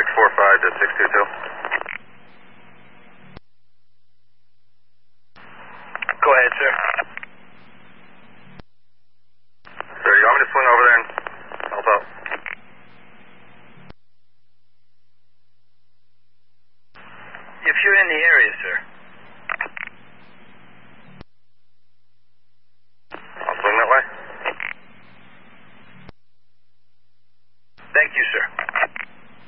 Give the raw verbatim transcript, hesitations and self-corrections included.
six four five to six two two. Go ahead, sir.